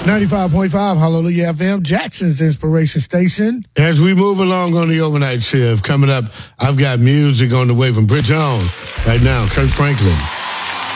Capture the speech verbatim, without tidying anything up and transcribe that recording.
ninety-five point five Hallelujah F M, Jackson's inspiration station. As we move along on the overnight shift, coming up, I've got music on the way from Bridge On. Right now, Kirk Franklin.